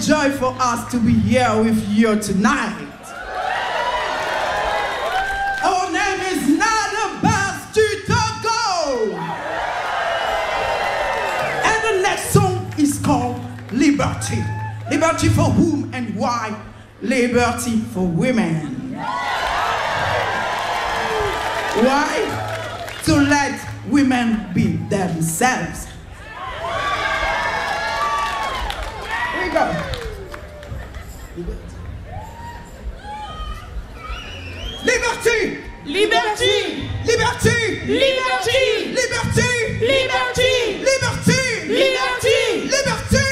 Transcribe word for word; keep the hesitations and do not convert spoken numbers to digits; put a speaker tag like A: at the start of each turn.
A: joy for us to be here with you tonight. Our name is Nada Bass du Togo. And the next song is called Liberty. Liberty for whom and why? Liberty for women. Why? To let women be themselves. Here we go. Liberty!
B: Liberty!
A: Liberty!
B: Liberty!
A: Liberty!
B: Liberty!
A: Liberty!
B: Liberty!
A: Liberty!